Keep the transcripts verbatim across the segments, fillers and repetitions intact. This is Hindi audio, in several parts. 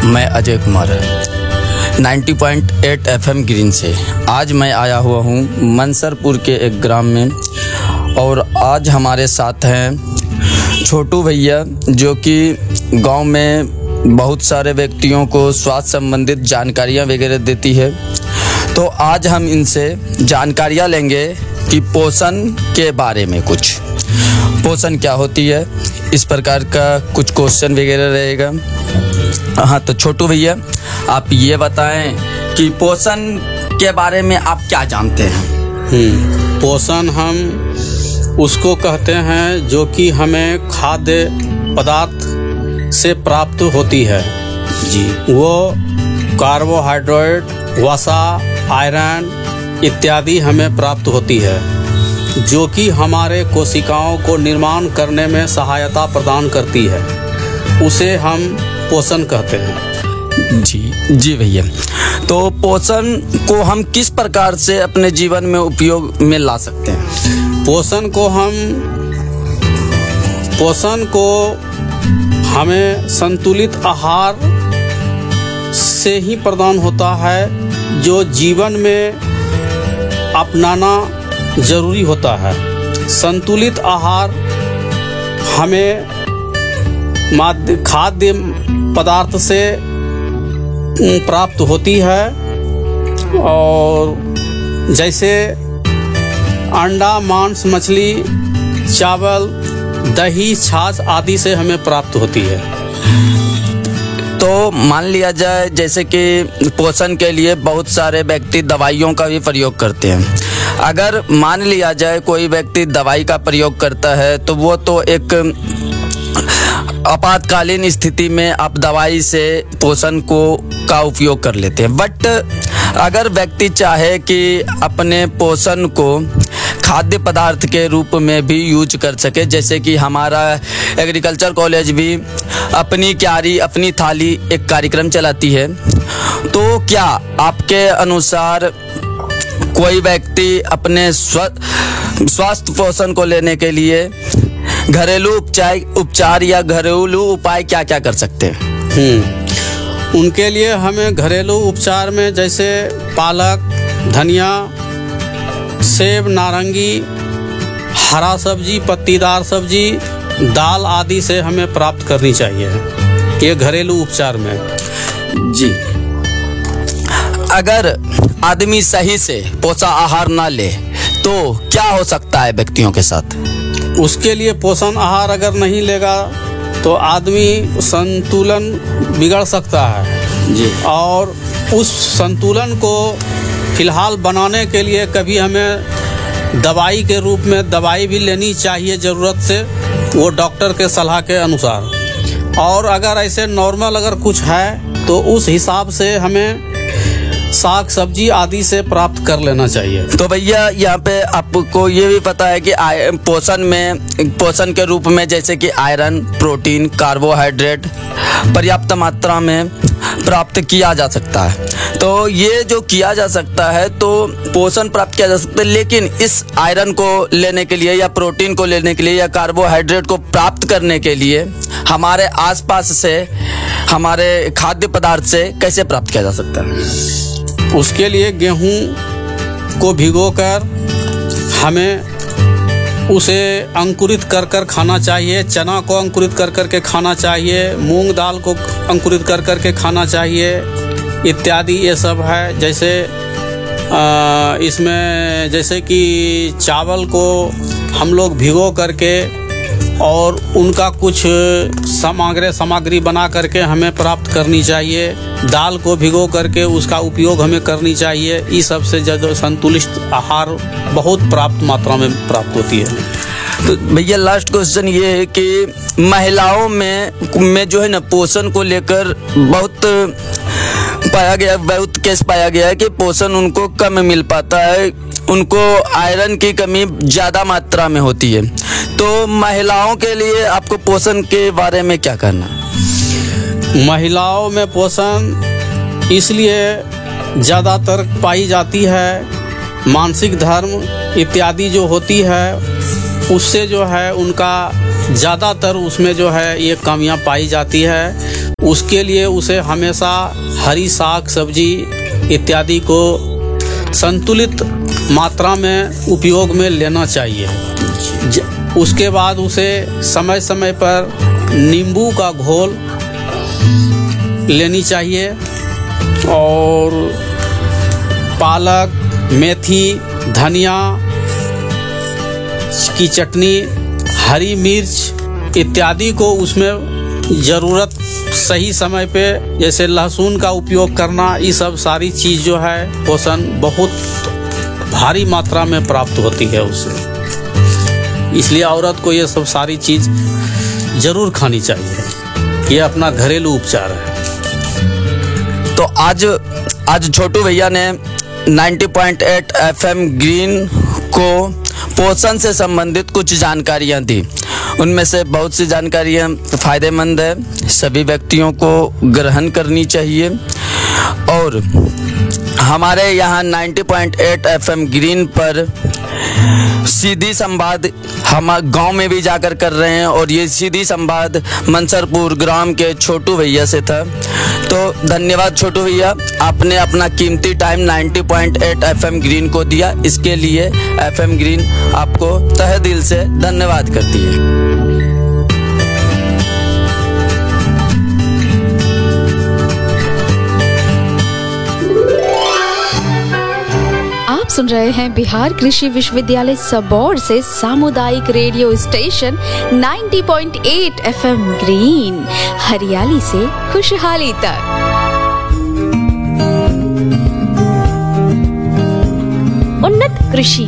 मैं अजय कुमार नब्बे पॉइंट आठ एफएम ग्रीन से आज मैं आया हुआ हूँ मनसरपुर के एक ग्राम में, और आज हमारे साथ हैं छोटू भैया, जो कि गांव में बहुत सारे व्यक्तियों को स्वास्थ्य संबंधित जानकारियां वगैरह देती है। तो आज हम इनसे जानकारियां लेंगे कि पोषण के बारे में, कुछ पोषण क्या होती है, इस प्रकार का कुछ क्वेश्चन वगैरह रहेगा। हाँ, तो छोटू भैया आप ये बताएं कि पोषण के बारे में आप क्या जानते हैं? पोषण हम उसको कहते हैं जो कि हमें खाद्य पदार्थ से प्राप्त होती है जी। वो कार्बोहाइड्रेट, वसा, आयरन इत्यादि हमें प्राप्त होती है, जो कि हमारे कोशिकाओं को निर्माण करने में सहायता प्रदान करती है। उसे हम पोषण कहते हैं। जी जी भैया, तो पोषण को हम किस प्रकार से अपने जीवन में उपयोग में ला सकते हैं? पोषण को हम पोषण को हमें संतुलित आहार से ही प्रदान होता है, जो जीवन में अपनाना जरूरी होता है। संतुलित आहार हमें माध्य खाद्य पदार्थ से प्राप्त होती है, और जैसे अंडा, मांस, मछली, चावल, दही, छाछ आदि से हमें प्राप्त होती है। तो मान लिया जाए जैसे कि पोषण के लिए बहुत सारे व्यक्ति दवाइयों का भी प्रयोग करते हैं। अगर मान लिया जाए कोई व्यक्ति दवाई का प्रयोग करता है तो वो तो एक आपातकालीन स्थिति में आप दवाई से पोषण को का उपयोग कर लेते हैं। बट अगर व्यक्ति चाहे कि अपने पोषण को खाद्य पदार्थ के रूप में भी यूज कर सके, जैसे कि हमारा एग्रीकल्चर कॉलेज भी अपनी क्यारी अपनी थाली एक कार्यक्रम चलाती है, तो क्या आपके अनुसार कोई व्यक्ति अपने स्वास्थ्य पोषण को लेने के लिए घरेलू उपचार उपचार या घरेलू उपाय क्या क्या कर सकते हैं? हम्म उनके लिए हमें घरेलू उपचार में जैसे पालक, धनिया, सेब, नारंगी, हरा सब्जी, पत्तीदार सब्जी, दाल आदि से हमें प्राप्त करनी चाहिए, ये घरेलू उपचार में। जी, अगर आदमी सही से पोषण आहार ना ले तो क्या हो सकता है व्यक्तियों के साथ? उसके लिए पोषण आहार अगर नहीं लेगा तो आदमी संतुलन बिगड़ सकता है जी। और उस संतुलन को फिलहाल बनाने के लिए कभी हमें दवाई के रूप में दवाई भी लेनी चाहिए ज़रूरत से, वो डॉक्टर के सलाह के अनुसार। और अगर ऐसे नॉर्मल अगर कुछ है तो उस हिसाब से हमें साग सब्जी आदि से प्राप्त कर लेना चाहिए। तो भैया यहाँ पे आपको ये भी पता है कि पोषण में पोषण के रूप में जैसे कि आयरन, प्रोटीन, कार्बोहाइड्रेट पर्याप्त मात्रा में प्राप्त किया जा सकता है। तो ये जो किया जा सकता है तो पोषण प्राप्त किया जा सकता है, लेकिन इस आयरन को लेने के लिए या प्रोटीन को लेने के लिए या कार्बोहाइड्रेट को प्राप्त करने के लिए हमारे आसपास से, हमारे खाद्य पदार्थ से कैसे प्राप्त किया जा सकता है? उसके लिए गेहूं को भिगोकर हमें उसे अंकुरित कर कर खाना चाहिए, चना को अंकुरित कर कर के खाना चाहिए, मूंग दाल को अंकुरित कर कर के खाना चाहिए इत्यादि। ये सब है। जैसे आ, इसमें जैसे कि चावल को हम लोग भिगो करके और उनका कुछ सामग्री सामग्री बना करके हमें प्राप्त करनी चाहिए। दाल को भिगो करके उसका उपयोग हमें करनी चाहिए। इस सब से जो संतुलित आहार बहुत प्राप्त मात्रा में प्राप्त होती है। तो भैया लास्ट क्वेश्चन ये है कि महिलाओं में में जो है ना पोषण को लेकर बहुत पाया गया बहुत केस पाया गया है कि पोषण उनको कम मिल पाता है, उनको आयरन की कमी ज़्यादा मात्रा में होती है। तो महिलाओं के लिए आपको पोषण के बारे में क्या कहना है? महिलाओं में पोषण इसलिए ज़्यादातर पाई जाती है, मानसिक धर्म इत्यादि जो होती है उससे जो है उनका ज़्यादातर उसमें जो है ये कमियां पाई जाती है। उसके लिए उसे हमेशा हरी साग सब्जी इत्यादि को संतुलित मात्रा में उपयोग में लेना चाहिए। उसके बाद उसे समय समय पर नींबू का घोल लेनी चाहिए और पालक, मेथी, धनिया की चटनी, हरी मिर्च इत्यादि को उसमें ज़रूरत सही समय पे, जैसे लहसुन का उपयोग करना, ये सब सारी चीज़ जो है पोषण बहुत भारी मात्रा में प्राप्त होती है उससे। इसलिए औरत को ये सब सारी चीज़ ज़रूर खानी चाहिए। ये अपना घरेलू उपचार है। तो आज आज छोटू भैया ने नब्बे पॉइंट आठ एफएम ग्रीन को पोषण से संबंधित कुछ जानकारियां दी। उनमें से बहुत सी जानकारियां फ़ायदेमंद है, सभी व्यक्तियों को ग्रहण करनी चाहिए। और हमारे यहाँ नब्बे पॉइंट आठ एफएम ग्रीन पर सीधी संवाद हम गांव में भी जाकर कर रहे हैं और ये सीधी संवाद मंसरपुर ग्राम के छोटू भैया से था। तो धन्यवाद छोटू भैया, आपने अपना कीमती टाइम नब्बे पॉइंट आठ एफएम ग्रीन को दिया। इसके लिए एफएम ग्रीन आपको तहे दिल से धन्यवाद करती है। आप सुन रहे हैं बिहार कृषि विश्वविद्यालय सबौर से सामुदायिक रेडियो स्टेशन नब्बे पॉइंट आठ एफएम ग्रीन, हरियाली से खुशहाली तक। उन्नत कृषि।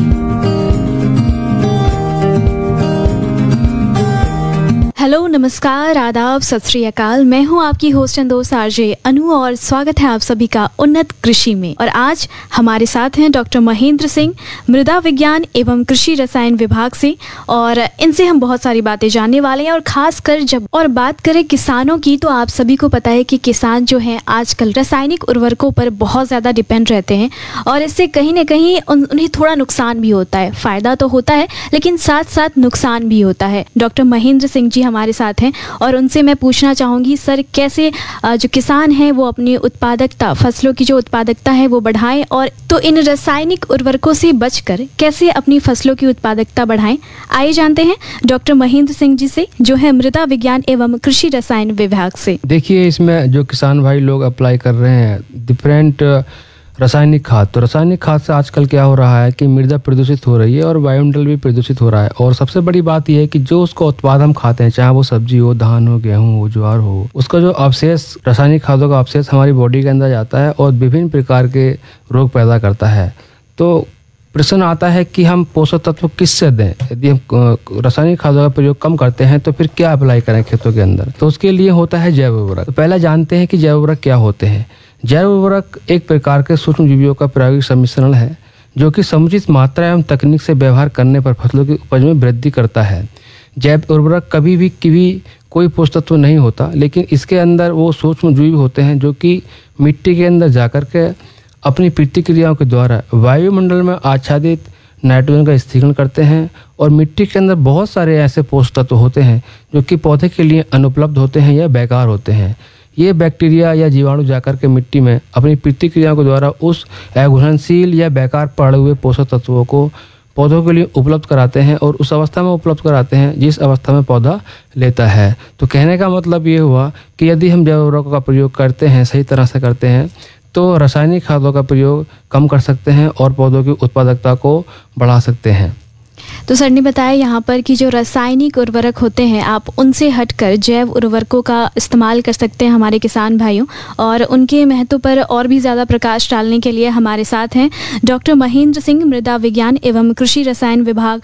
हेलो, नमस्कार, आदाब, सत श्री अकाल। मैं हूं आपकी होस्ट एंड दोस्त आरजे अनु और स्वागत है आप सभी का उन्नत कृषि में। और आज हमारे साथ हैं डॉक्टर महेंद्र सिंह, मृदा विज्ञान एवं कृषि रसायन विभाग से, और इनसे हम बहुत सारी बातें जानने वाले हैं। और खासकर जब और बात करें किसानों की, तो आप सभी को पता है कि किसान जो हैं आजकल रासायनिक उर्वरकों पर बहुत ज़्यादा डिपेंड रहते हैं और इससे कहीं ना कहीं उन, उन्हें थोड़ा नुकसान भी होता है। फ़ायदा तो होता है लेकिन साथ साथ नुकसान भी होता है। डॉक्टर महेंद्र सिंह जी हमारे साथ हैं और उनसे मैं पूछना चाहूँगी, सर, कैसे जो किसान हैं वो अपनी उत्पादकता, फसलों की जो उत्पादकता है वो बढ़ाएं, और तो इन रासायनिक उर्वरकों से बचकर कैसे अपनी फसलों की उत्पादकता बढ़ाएं। आइए जानते हैं डॉक्टर महेंद्र सिंह जी से, जो है मृदा विज्ञान एवं कृषि रसायन विभाग से। देखिए, इसमें जो किसान भाई लोग अप्लाई कर रहे हैं डिफरेंट रासायनिक खाद, तो रासायनिक खाद से आजकल क्या हो रहा है कि मृदा प्रदूषित हो रही है और वायुमंडल भी प्रदूषित हो रहा है। और सबसे बड़ी बात यह है कि जो उसका उत्पाद हम खाते हैं, चाहे वो सब्जी हो, धान हो, गेहूं हो, ज्वार हो, उसका जो अवशेष, रासायनिक खादों का अवशेष हमारी बॉडी के अंदर जाता है और विभिन्न प्रकार के रोग पैदा करता है। तो प्रश्न आता है कि हम पोषक तत्व किससे दें? यदि हम रासायनिक खादों का प्रयोग कम करते हैं तो फिर क्या अप्लाई करें खेतों के अंदर? तो उसके लिए होता है जैव उर्वरक। तो पहले जानते हैं कि जैव उर्वरक क्या होते हैं। जैव उर्वरक एक प्रकार के सूक्ष्म जीवियों का प्रायोगिक सम्मिश्रण है जो कि समुचित मात्रा एवं तकनीक से व्यवहार करने पर फसलों की उपज में वृद्धि करता है। जैव उर्वरक कभी भी किसी कोई पोषक तत्व नहीं होता, लेकिन इसके अंदर वो सूक्ष्म जीव होते हैं जो कि मिट्टी के अंदर जाकर के अपनी प्रतिक्रियाओं के द्वारा वायुमंडल में आच्छादित नाइट्रोजन का स्थिरीकरण करते हैं। और मिट्टी के अंदर बहुत सारे ऐसे पोषक तत्व होते हैं जो कि पौधे के लिए अनुपलब्ध होते हैं या बेकार होते हैं। ये बैक्टीरिया या जीवाणु जाकर के मिट्टी में अपनी प्रतिक्रियाओं के द्वारा उस अघुलनशील या बेकार पड़े हुए पोषक तत्वों को पौधों के लिए उपलब्ध कराते हैं और उस अवस्था में उपलब्ध कराते हैं जिस अवस्था में पौधा लेता है। तो कहने का मतलब ये हुआ कि यदि हम जैव उर्वरकों का प्रयोग करते हैं, सही तरह से करते हैं, तो रासायनिक खादों का प्रयोग कम कर सकते हैं और पौधों की उत्पादकता को बढ़ा सकते हैं। तो सर ने बताया यहाँ पर कि जो रासायनिक उर्वरक होते हैं, आप उनसे हटकर जैव उर्वरकों का इस्तेमाल कर सकते हैं हमारे किसान भाइयों। और उनके महत्व पर और भी ज़्यादा प्रकाश डालने के लिए हमारे साथ हैं डॉक्टर महेंद्र सिंह, मृदा विज्ञान एवं कृषि रसायन विभाग,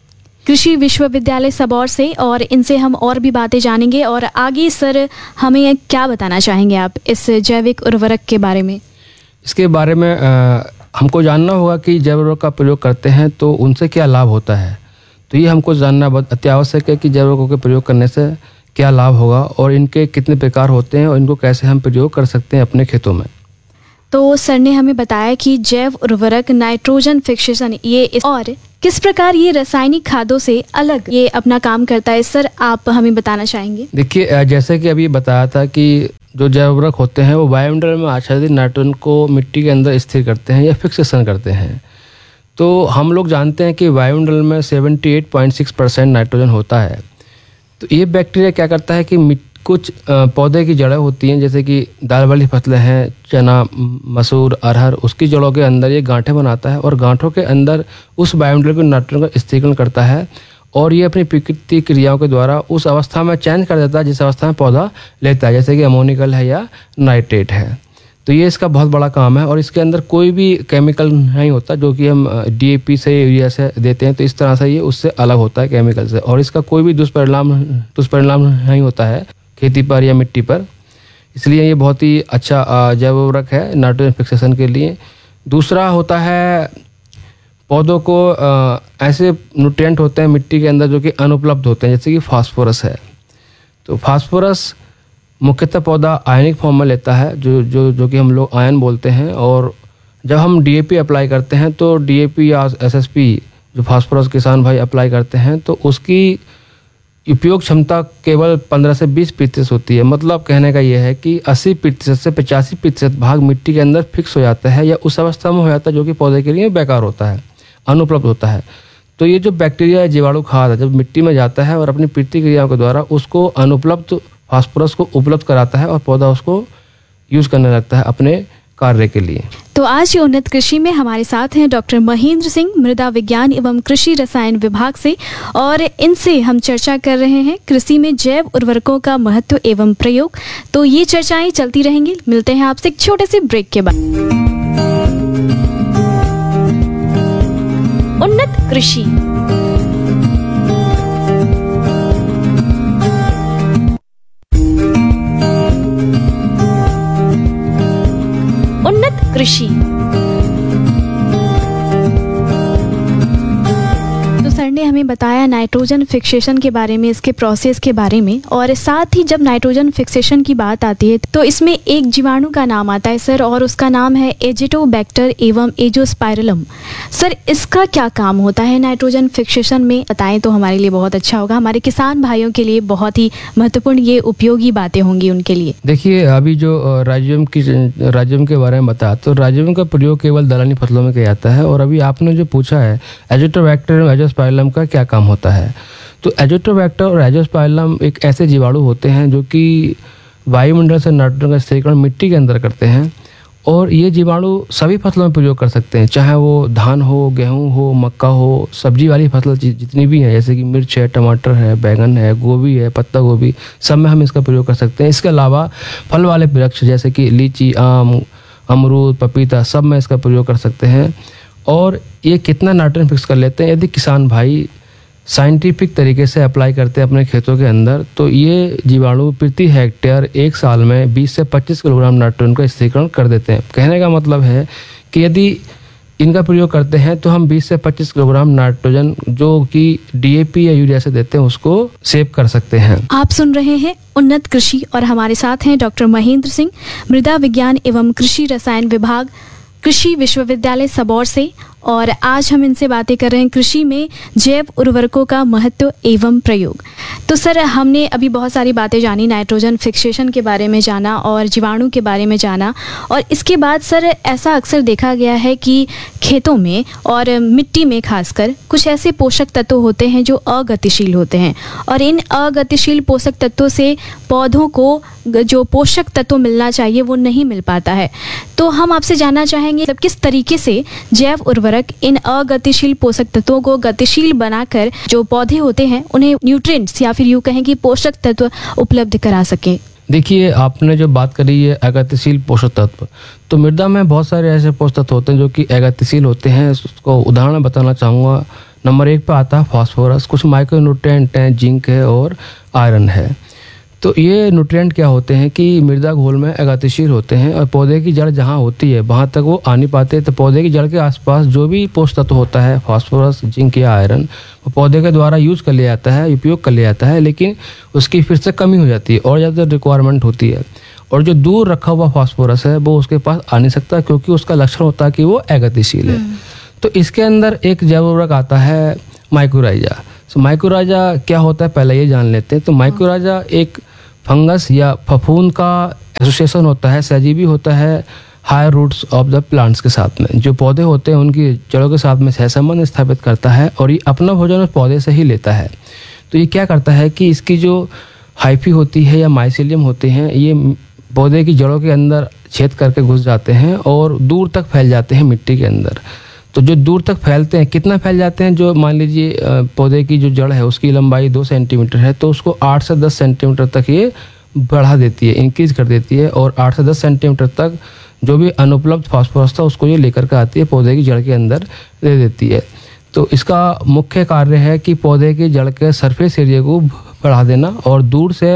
कृषि विश्वविद्यालय सबौर से, और इनसे हम और भी बातें जानेंगे। और आगे सर हमें क्या बताना चाहेंगे आप इस जैविक उर्वरक के बारे में? इसके बारे में आ, हमको जानना होगा कि जैव उर्वरक का प्रयोग करते हैं तो उनसे क्या लाभ होता है। तो ये हमको जानना बहुत अत्यावश्यक है कि जैव उर्वरकों के प्रयोग करने से क्या लाभ होगा और इनके कितने प्रकार होते हैं और इनको कैसे हम प्रयोग कर सकते हैं अपने खेतों में। तो सर ने हमें बताया कि जैव उर्वरक नाइट्रोजन फिक्सेशन ये इस और किस प्रकार ये रासायनिक खादों से अलग ये अपना काम करता है सर, आप हमें बताना चाहेंगे? देखिए, जैसे कि अभी बताया था कि जो जैव उर्वरक होते हैं वो वायुमंडल में आच्छादित नाइट्रोजन को मिट्टी के अंदर स्थिर करते हैं या फिक्सेशन करते हैं। तो हम लोग जानते हैं कि वायुमंडल में अठहत्तर पॉइंट छह परसेंट नाइट्रोजन होता है। तो ये बैक्टीरिया क्या करता है कि कुछ पौधे की जड़ें होती हैं, जैसे कि दाल वाली फसलें हैं, चना, मसूर, अरहर, उसकी जड़ों के अंदर ये गांठें बनाता है और गांठों के अंदर उस वायुमंडल के नाइट्रोजन का स्थिरीकरण करता है और ये अपनी प्रकृति क्रियाओं के द्वारा उस अवस्था में चेंज कर देता है जिस अवस्था में पौधा लेता है, जैसे कि अमोनिकल है या नाइट्रेट है। तो ये इसका बहुत बड़ा काम है और इसके अंदर कोई भी केमिकल नहीं होता जो कि हम डीएपी से, यूरिया से देते हैं। तो इस तरह से ये उससे अलग होता है केमिकल से, और इसका कोई भी दुष्परिणाम दुष्परिणाम नहीं होता है खेती पर या मिट्टी पर। इसलिए ये बहुत ही अच्छा जैव उर्वरक है नाइट्रोजन फिक्सेशन के लिए। दूसरा होता है, पौधों को ऐसे न्यूट्रिएंट होते हैं मिट्टी के अंदर जो कि अनुपलब्ध होते हैं, जैसे कि फास्फोरस है। तो फास्फोरस मुख्यतः पौधा आयनिक फॉर्म में लेता है, जो जो जो कि हम लोग आयन बोलते हैं। और जब हम डीएपी अप्लाई करते हैं तो डीएपी या एसएसपी जो फास्फोरस किसान भाई अप्लाई करते हैं तो उसकी उपयोग क्षमता केवल पंद्रह से बीस प्रतिशत होती है। मतलब कहने का यह है कि अस्सी प्रतिशत से पचासी प्रतिशत भाग मिट्टी के अंदर फिक्स हो जाता है या उस अवस्था में हो जाता है जो कि पौधे के लिए बेकार होता है, अनुपलब्ध होता है। तो ये जो बैक्टीरिया या जीवाणु खाद है जब मिट्टी में जाता है और अपनी प्रतिक्रियाओं के द्वारा उसको अनुपलब्ध फास्फोरस को उपलब्ध कराता है और पौधा उसको यूज करने लगता है अपने कार्य के लिए। तो आज की उन्नत कृषि में हमारे साथ हैं डॉक्टर महेंद्र सिंह, मृदा विज्ञान एवं कृषि रसायन विभाग से, और इनसे हम चर्चा कर रहे हैं कृषि में जैव उर्वरकों का महत्व एवं प्रयोग। तो ये चर्चाएं चलती रहेंगी। मिलते हैं आपसे एक छोटे से ब्रेक के बाद। उन्नत कृषि। उन्नत कृषि। तो सर ने हमें बताया नाइट्रोजन फिक्सेशन के बारे में, इसके प्रोसेस के बारे में, और साथ ही जब नाइट्रोजन फिक्सेशन की बात आती है तो इसमें एक जीवाणु का नाम आता है सर, और उसका नाम है एजिटोबैक्टर एवं एजोस्पाइरलम। सर, इसका क्या काम होता है नाइट्रोजन फिक्सेशन में, बताएं तो हमारे लिए बहुत अच्छा होगा। हमारे किसान भाइयों के लिए बहुत ही महत्वपूर्ण ये उपयोगी बातें होंगी उनके लिए। देखिए, अभी जो राइजोबियम की राइजोबियम के बारे में बताया तो राइजोबियम का प्रयोग केवल दलहनी फसलों में किया जाता है। और अभी आपने जो पूछा है एजिटोबैक्टर और एजोस्पाइरलम का क्या काम होता है, तो एजिटोबैक्टर और एजोस्पाइरलम एक ऐसे जीवाणु होते हैं जो कि वायुमंडल से नाइट्रोजन का स्थिरीकरण मिट्टी के अंदर करते हैं। और ये जीवाणु सभी फसलों में प्रयोग कर सकते हैं, चाहे वो धान हो, गेहूं हो, मक्का हो, सब्जी वाली फसल जितनी भी हैं, जैसे कि मिर्च है, टमाटर है, बैगन है, गोभी है, पत्ता गोभी, सब में हम इसका प्रयोग कर सकते हैं। इसके अलावा फल वाले वृक्ष जैसे कि लीची, आम, अमरूद, पपीता, सब में इसका प्रयोग कर सकते हैं। और ये कितना नाइट्रोजन फिक्स कर लेते हैं, यदि किसान भाई साइंटिफिक तरीके से अप्लाई करते हैं अपने खेतों के अंदर, तो ये जीवाणु प्रति हेक्टेयर एक साल में बीस से पच्चीस किलोग्राम नाइट्रोजन का स्थिरीकरण कर देते हैं। कहने का मतलब है कि यदि इनका प्रयोग करते हैं तो हम बीस से पच्चीस किलोग्राम नाइट्रोजन जो कि डीएपी या यूरिया से देते हैं उसको सेव कर सकते हैं। आप सुन रहे हैं उन्नत कृषि और हमारे साथ हैं डॉक्टर महेंद्र सिंह, मृदा विज्ञान एवं कृषि रसायन विभाग, कृषि विश्वविद्यालय सबौर से। और आज हम इनसे बातें कर रहे हैं कृषि में जैव उर्वरकों का महत्व एवं प्रयोग। तो सर, हमने अभी बहुत सारी बातें जानी, नाइट्रोजन फिक्सेशन के बारे में जाना और जीवाणु के बारे में जाना। और इसके बाद सर, ऐसा अक्सर देखा गया है कि खेतों में और मिट्टी में खासकर कुछ ऐसे पोषक तत्व होते हैं जो अगतिशील होते हैं, और इन अगतिशील पोषक तत्वों से पौधों को जो पोषक तत्व मिलना चाहिए वो नहीं मिल पाता है। तो हम आपसे जानना चाहेंगे मतलब किस तरीके से जैव उर्वरक इन अगतिशील पोषक तत्वों को गतिशील बनाकर जो पौधे होते हैं उन्हें न्यूट्रिएंट्स या फिर यूं कहें कि पोषक तत्व उपलब्ध करा सके। देखिए, आपने जो बात करी है अगतिशील पोषक तत्व, तो मृदा में बहुत सारे ऐसे पोषक तत्व होते हैं जो कि अगतिशील होते हैं। उसको उदाहरण बताना चाहूँगा। नंबर एक पर आता है फास्फोरस, कुछ माइक्रो न्यूट्रिएंट हैं, जिंक है और आयरन है। तो ये न्यूट्रिएंट क्या होते हैं कि मृदा घोल में अगतिशील होते हैं और पौधे की जड़ जहाँ होती है वहाँ तक वो आ नहीं पाते। तो पौधे की जड़ के आसपास जो भी पोषक तत्व होता है, फास्फोरस, जिंक या आयरन, वो पौधे के द्वारा यूज कर लिया जाता है, उपयोग कर लिया जाता है, लेकिन उसकी फिर से कमी हो जाती है और ज़्यादा रिक्वायरमेंट होती है। और जो दूर रखा हुआ फास्फोरस है वो उसके पास आ नहीं सकता क्योंकि उसका लक्षण होता है कि वो अगतिशील है। तो इसके अंदर एक जैव उर्वरक आता है माइकोराइजा। तो माइकोराइजा क्या होता है पहले ये जान लेते हैं। तो माइकोराइजा एक फंगस या फफूंद का एसोसिएशन होता है, सहजीवी होता है higher roots of the plants के साथ में। जो पौधे होते हैं उनकी जड़ों के साथ में सहसंबंध स्थापित करता है और ये अपना भोजन उस पौधे से ही लेता है। तो ये क्या करता है कि इसकी जो हाइफी होती है या माइसीलियम होते हैं, ये पौधे की जड़ों के अंदर छेद करके घुस जाते हैं और दूर तक फैल जाते हैं मिट्टी के अंदर। तो जो दूर तक फैलते हैं, कितना फैल जाते हैं, जो मान लीजिए पौधे की जो जड़ है उसकी लंबाई दो सेंटीमीटर है तो उसको आठ से दस सेंटीमीटर तक ये बढ़ा देती है, इंक्रीज कर देती है और आठ से दस सेंटीमीटर तक जो भी अनुपलब्ध फास्फोरस था उसको ये लेकर के आती है, पौधे की जड़ के अंदर दे देती है। तो इसका मुख्य कार्य है कि पौधे की जड़ के सरफेस एरिया को बढ़ा देना और दूर से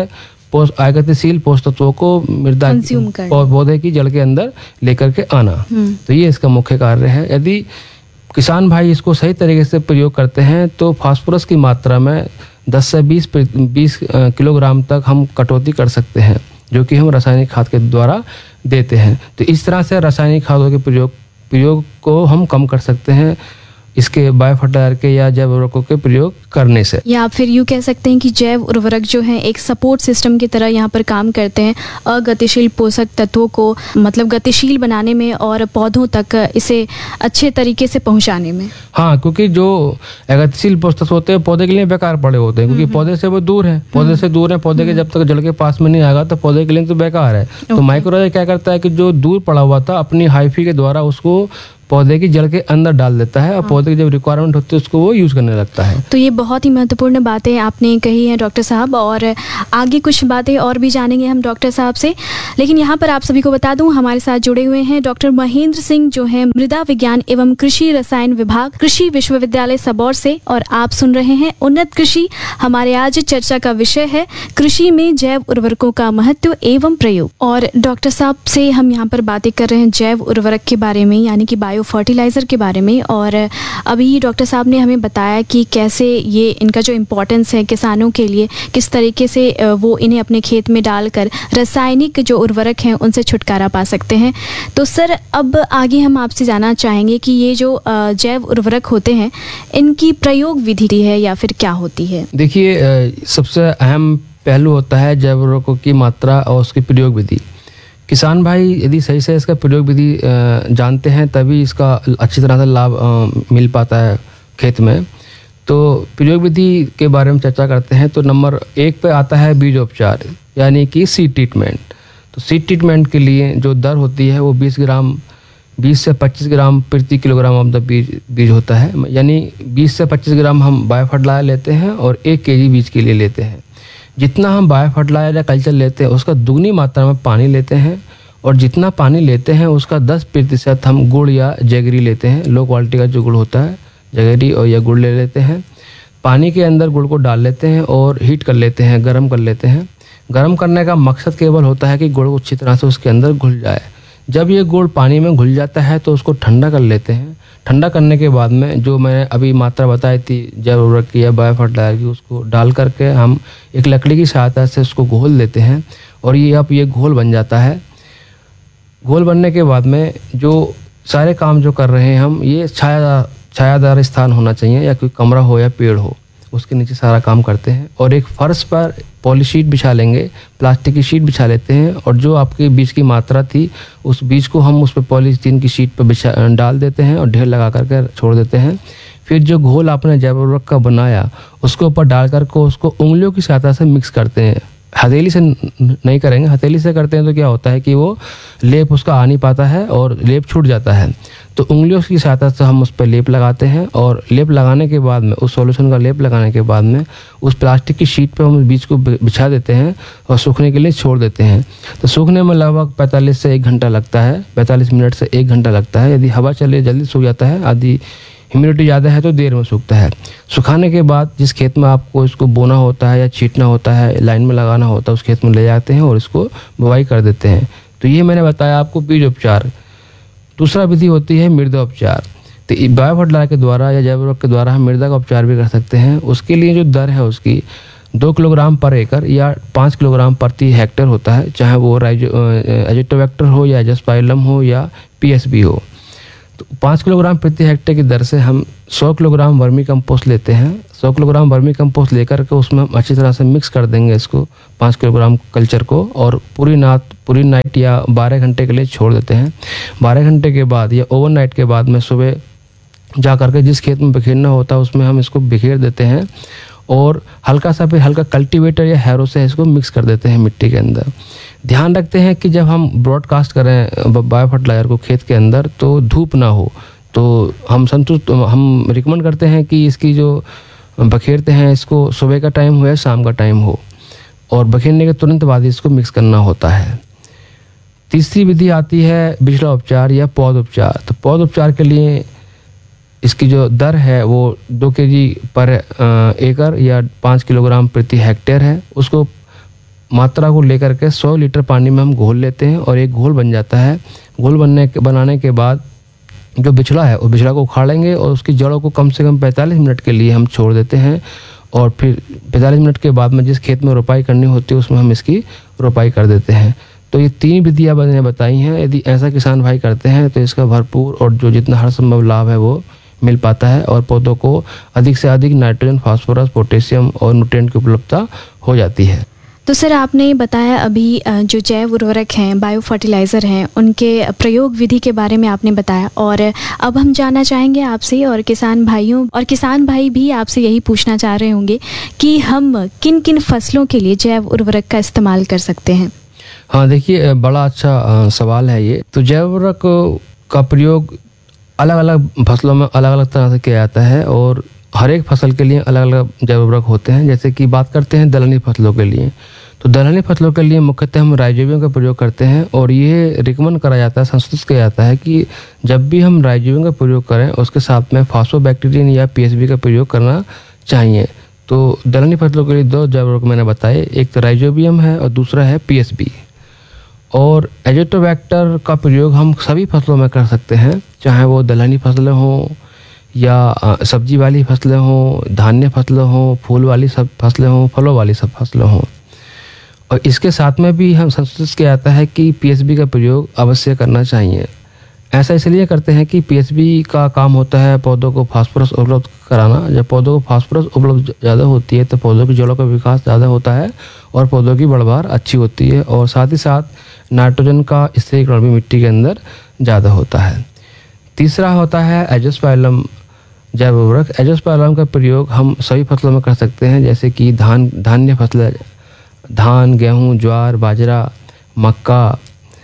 आगतिशील पोषक तत्वों को मृदा पौधे की जड़ के अंदर लेकर के आना। तो ये इसका मुख्य कार्य है। यदि किसान भाई इसको सही तरीके से प्रयोग करते हैं तो फास्फोरस की मात्रा में दस से बीस बीस किलोग्राम तक हम कटौती कर सकते हैं, जो कि हम रासायनिक खाद के द्वारा देते हैं। तो इस तरह से रासायनिक खादों के प्रयोग प्रयोग को हम कम कर सकते हैं इसके बायो फर्टिलाइजर के या जैव उर्वरकों के प्रयोग करने से। या फिर यूँ कह सकते हैं कि जैव उर्वरक जो है एक सपोर्ट सिस्टम की तरह यहाँ पर काम करते हैं अगतिशील पोषक तत्वों को मतलब गतिशील बनाने में और पौधों तक इसे अच्छे तरीके से पहुँचाने में। हाँ, क्योंकि जो अगतिशील पोषक तत्व होते हैं पौधे के लिए बेकार पड़े होते हैं, क्योंकि पौधे से वो दूर है, पौधे से दूर है, पौधे के जब तक जड़ के पास में नहीं आएगा तो पौधे के लिए तो बेकार है। तो माइक्रोराइजा क्या करता है कि जो दूर पड़ा हुआ था अपनी हाइफी के द्वारा उसको पौधे की जड़ के अंदर डाल देता है और पौधे की जब रिक्वायरमेंट होती है उसको वो यूज करने लगता है। तो ये बहुत ही महत्वपूर्ण बातें आपने कही हैं डॉक्टर साहब, और आगे कुछ बातें और भी जानेंगे हम डॉक्टर साहब से। लेकिन यहाँ पर आप सभी को बता दूं हमारे साथ जुड़े हुए हैं डॉक्टर महेंद्र सिंह, जो है मृदा विज्ञान एवं कृषि रसायन विभाग, कृषि विश्वविद्यालय सबौर से, और आप सुन रहे हैं उन्नत कृषि। हमारे आज चर्चा का विषय है कृषि में जैव उर्वरकों का महत्व एवं प्रयोग। और डॉक्टर साहब से हम यहाँ पर बातें कर रहे हैं जैव उर्वरक के बारे में, यानी कि बायो फर्टिलाइज़र के बारे में। और अभी डॉक्टर साहब ने हमें बताया कि कैसे ये इनका जो इम्पोर्टेंस है किसानों के लिए, किस तरीके से वो इन्हें अपने खेत में डालकर रासायनिक जो उर्वरक हैं उनसे छुटकारा पा सकते हैं। तो सर अब आगे हम आपसे जानना चाहेंगे कि ये जो जैव उर्वरक होते हैं इनकी प्रयोग विधि है या फिर क्या होती है? देखिए, सबसे अहम पहलू होता है जैव उर्वरकों की मात्रा और उसकी प्रयोग विधि। किसान भाई यदि सही से इसका प्रयोग विधि जानते हैं तभी इसका अच्छी तरह से लाभ मिल पाता है खेत में। तो प्रयोग विधि के बारे में चर्चा करते हैं तो नंबर एक पे आता है बीजोपचार, यानी कि सीड ट्रीटमेंट। तो सीड ट्रीटमेंट के लिए जो दर होती है वो बीस ग्राम बीस से पच्चीस ग्राम प्रति किलोग्राम ऑफ द बीज बीज होता है, यानी बीस से पच्चीस ग्राम हम बायो फर्टिलाइजर लेते हैं और एक केजी बीज के लिए लेते हैं। जितना हम बायो फर्टिलाइजर या कल्चर लेते हैं उसका दुगनी मात्रा में पानी लेते हैं, और जितना पानी लेते हैं उसका दस प्रतिशत हम गुड़ या जगरी लेते हैं। लो क्वालिटी का जो गुड़ होता है जगरी और या गुड़ ले लेते हैं। पानी के अंदर गुड़ को डाल लेते हैं और हीट कर लेते हैं, गर्म कर लेते हैं। गर्म करने का मकसद केवल होता है कि गुड़ अच्छी तरह से उसके अंदर घुल जाए। जब ये गुड़ पानी में घुल जाता है तो उसको ठंडा कर लेते हैं। ठंडा करने के बाद में जो मैंने अभी मात्रा बताई थी जैव उर्वरक की या बायो फर्टिलाइजर की, उसको डाल करके हम एक लकड़ी की सहायता से उसको घोल देते हैं और ये अब ये घोल बन जाता है। घोल बनने के बाद में जो सारे काम जो कर रहे हैं हम, ये छाया छायादार स्थान होना चाहिए या कोई कमरा हो या पेड़ हो, उसके नीचे सारा काम करते हैं। और एक फर्श पर पॉलीशीट बिछा लेंगे, प्लास्टिक की शीट बिछा लेते हैं, और जो आपके बीज की मात्रा थी उस बीज को हम उस पर पॉलीथीन की शीट पर बिछा डाल देते हैं और ढेर लगा करके छोड़ देते हैं। फिर जो घोल आपने जैव उर्वरक का बनाया उसके ऊपर डाल करके उसको उंगलियों की सहायता से मिक्स करते हैं। हथेली से नहीं करेंगे, हथेली से करते हैं तो क्या होता है कि वो लेप उसका आ नहीं पाता है और लेप छूट जाता है। तो उंगलियों की सहायता से हम उस पर लेप लगाते हैं, और लेप लगाने के बाद में उस सॉल्यूशन का लेप लगाने के बाद में उस प्लास्टिक की शीट पर हम बीज को बिछा देते हैं और सूखने के लिए छोड़ देते हैं। तो सूखने में लगभग पैंतालीस से एक घंटा लगता है, पैंतालीस मिनट से एक घंटा लगता है। यदि हवा चले जल्दी सूख जाता है, आदि ह्यूमिडिटी ज़्यादा है तो देर में सूखता है। सुखाने के बाद जिस खेत में आपको इसको बोना होता है या छींटना होता है, लाइन में लगाना होता है, उस खेत में ले जाते हैं और इसको बुवाई कर देते हैं। तो ये मैंने बताया आपको बीज उपचार। दूसरा विधि होती है मृदा उपचार। तो बायो फर्टिलाइजर के द्वारा या जैव उर्वरक के द्वारा हम मृदा का उपचार भी कर सकते हैं। उसके लिए जो दर है उसकी दो किलोग्राम पर एकड़ या पाँच किलोग्राम प्रति हेक्टेयर होता है, चाहे वो राइजो एजिटोबैक्टर हो या एजोस्पाइलम हो या पीएसबी हो। तो पाँच किलोग्राम प्रति हेक्टेयर की दर से हम सौ किलोग्राम वर्मी कंपोस्ट लेते हैं। सौ किलोग्राम वर्मी कंपोस्ट लेकर के उसमें हम अच्छी तरह से मिक्स कर देंगे इसको पाँच किलोग्राम कल्चर को, और पूरी नात पूरी नाइट या बारह घंटे के लिए छोड़ देते हैं। बारह घंटे के बाद या ओवरनाइट के बाद में सुबह जा करके जिस खेत में बिखेरना होता है उसमें हम इसको बिखेर देते हैं, और हल्का सा फिर हल्का कल्टीवेटर या हैरो से इसको मिक्स कर देते हैं मिट्टी के अंदर। ध्यान रखते हैं कि जब हम ब्रॉडकास्ट करें बायो फर्टिलाइजर को खेत के अंदर तो धूप ना हो, तो हम संतुष्ट हम रिकमेंड करते हैं कि इसकी जो बखेरते हैं इसको सुबह का टाइम हो या शाम का टाइम हो, और बखेरने के तुरंत बाद इसको मिक्स करना होता है। तीसरी विधि आती है बिचड़ा उपचार या पौध उपचार। तो पौध उपचार के लिए इसकी जो दर है वो दो केजी पर एकड़ या पाँच किलोग्राम प्रति हेक्टेयर है। उसको मात्रा को लेकर के सौ लीटर पानी में हम घोल लेते हैं और एक घोल बन जाता है। घोल बनने के बनाने के बाद जो बिचड़ा है उस बिचड़ा को उखाड़ेंगे और उसकी जड़ों को कम से कम पैंतालीस मिनट के लिए हम छोड़ देते हैं, और फिर पैंतालीस मिनट के बाद में जिस खेत में रोपाई करनी होती है उसमें हम इसकी रोपाई कर देते हैं। तो ये तीन विधियाँ मैंने बताई हैं। यदि ऐसा किसान भाई करते हैं तो इसका भरपूर और जो जितना हर संभव लाभ है वो मिल पाता है, और पौधों को अधिक से अधिक नाइट्रोजन, फास्फोरस, पोटेशियम और न्यूट्रिएंट की उपलब्धता हो जाती है। तो सर आपने बताया अभी अ, जो जैव उर्वरक हैं, बायो फर्टिलाइज़र हैं, उनके प्रयोग विधि के बारे में आपने बताया, और अब हम जानना चाहेंगे आपसे, और किसान भाइयों और किसान भाई भी आपसे यही पूछना चाह रहे होंगे कि हम किन किन फसलों के लिए जैव उर्वरक का इस्तेमाल कर सकते हैं। हाँ देखिए, बड़ा अच्छा अ, सवाल है ये। तो जैव उर्वरक का प्रयोग अलग अलग फसलों में अलग अलग तरह से किया जाता है, और हर एक फसल के लिए अलग अलग जैव उर्वरक होते हैं। जैसे कि बात करते हैं दलहनी फसलों के लिए, तो दलहनी फसलों के लिए मुख्यतः हम राइजोबियम का प्रयोग करते हैं, और ये रिकमेंड करा जाता है, संशोधित किया जाता है कि जब भी हम राइजोबियम का प्रयोग करें उसके साथ में फास्फोबैक्टीरियन या पीएसबी का प्रयोग करना चाहिए। तो दलहनी फसलों के लिए दो जैव उर्वरक मैंने बताए, एक तो राइजोबियम है और दूसरा है पीएसबी। और एजोटोबैक्टर का प्रयोग हम सभी फसलों में कर सकते हैं, चाहे वो दलहनी फसलें हों या सब्जी वाली फसलें हों, धान्य फसलें हों, फूल वाली सब फसलें हों, फलों वाली सब फसलें हों। और इसके साथ में भी हम संशोधित किया जाता है कि पीएसबी का प्रयोग अवश्य करना चाहिए। ऐसा इसलिए करते हैं कि पीएसबी का काम होता है पौधों को फास्फोरस उपलब्ध कराना। जब पौधों को फास्फोरस उपलब्ध ज़्यादा होती है तो पौधों की जड़ों का विकास ज़्यादा होता है और पौधों की बढ़वार अच्छी होती है, और साथ ही साथ नाइट्रोजन का स्थिरीकरण भी मिट्टी के अंदर ज़्यादा होता है। तीसरा होता है एजोस्पाइलम जैव उर्वरक। एजोस्पाइलम का प्रयोग हम सभी फसलों में कर सकते हैं, जैसे कि धान धान्य फसलें, धान, गेहूँ, ज्वार, बाजरा, मक्का,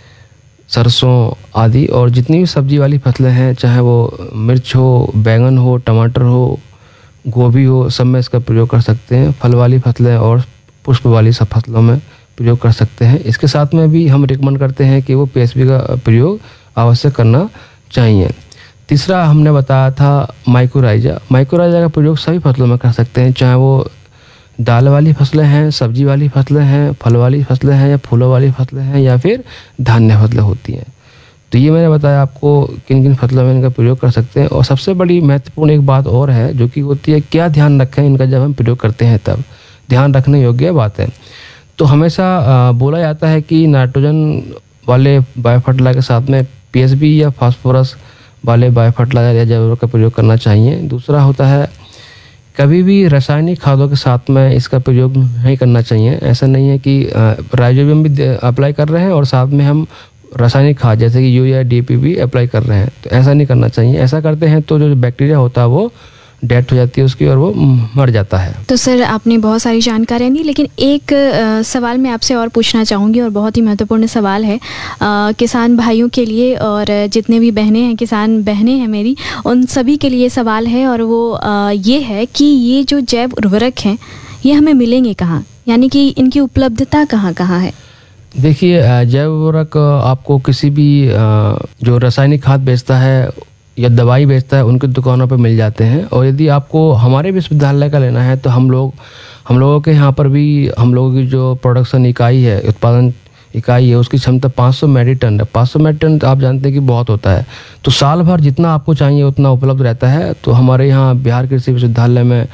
सरसों आदि, और जितनी भी सब्जी वाली फसलें हैं, चाहे वो मिर्च हो, बैंगन हो, टमाटर हो, गोभी हो, सब में इसका प्रयोग कर सकते हैं। फल वाली फसलें और पुष्प वाली सब फसलों में प्रयोग कर सकते हैं। इसके साथ में भी हम रिकमेंड करते हैं कि वो पीएसबी का प्रयोग अवश्य करना चाहिए। तीसरा हमने बताया था माइकोराइजा। माइकोराइजा का प्रयोग सभी फसलों में कर सकते हैं, चाहे वो दाल वाली फसलें हैं, सब्जी वाली फसलें हैं, फल वाली फसलें हैं, या फूलों वाली फसलें हैं, या फिर धान्य फसलें होती हैं। तो ये मैंने बताया आपको किन किन फसलों में इनका प्रयोग कर सकते हैं। और सबसे बड़ी महत्वपूर्ण एक बात और है जो कि होती है, क्या ध्यान रखें इनका जब हम प्रयोग करते हैं, तब ध्यान रखने योग्य बात है। तो हमेशा बोला जाता है कि नाइट्रोजन वाले बायो फर्टिलाइजर के साथ में पीएसबी या फास्फोरस वाले बायो फर्टिलाइजर या जैव उर्वरक का प्रयोग करना चाहिए। दूसरा होता है, कभी भी रासायनिक खादों के साथ में इसका प्रयोग नहीं करना चाहिए। ऐसा नहीं है कि राइजोबियम भी अप्लाई कर रहे हैं और साथ में हम रासायनिक खाद जैसे कि यूरिया, डीएपी भी अप्लाई कर रहे हैं, तो ऐसा नहीं करना चाहिए। ऐसा करते हैं तो जो बैक्टीरिया होता है वो डेथ हो जाती है उसकी, और वो मर जाता है। तो सर आपने बहुत सारी जानकारियाँ दी, लेकिन एक आ, सवाल मैं आपसे और पूछना चाहूँगी, और बहुत ही महत्वपूर्ण सवाल है आ, किसान भाइयों के लिए, और जितने भी बहनें हैं, किसान बहनें हैं मेरी, उन सभी के लिए सवाल है, और वो आ, ये है कि ये जो जैव उर्वरक हैं ये हमें मिलेंगे कहाँ, यानी कि इनकी उपलब्धता कहाँ कहाँ है? देखिए, जैव उर्वरक आपको किसी भी जो रासायनिक खाद बेचता है या दवाई बेचता है उनकी दुकानों पर मिल जाते हैं। और यदि आपको हमारे विश्वविद्यालय का लेना है तो हम लोग हम लोगों के यहाँ पर भी हम लोगों की जो प्रोडक्शन इकाई है, उत्पादन इकाई है, उसकी क्षमता पाँच सौ मेट्रिक टन है। पाँच सौ मेट्रिक टन आप जानते हैं कि बहुत होता है, तो साल भर जितना आपको चाहिए उतना उपलब्ध रहता है। तो हमारे यहाँ बिहार कृषि विश्वविद्यालय में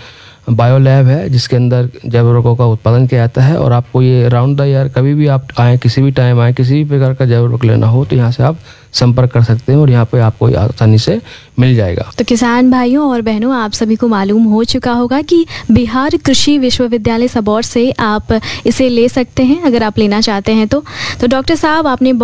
बायो लैब है जिसके अंदर जैव उर्वरकों का उत्पादन किया जाता है। और आपको ये राउंड द ईयर कभी भी आप आएँ, किसी भी टाइम आएँ, किसी भी प्रकार का जैव उर्वरक लेना हो तो यहाँ से आप संपर्क कर सकते हैं और यहाँ पे आपको आसानी से मिल जाएगा। तो किसान भाइयों और बहनों, आप सभी को मालूम हो चुका होगा कि बिहार कृषि विश्वविद्यालय सबौर से आप इसे ले सकते हैं अगर आप लेना चाहते हैं तो। तो डॉक्टर साहब, आपने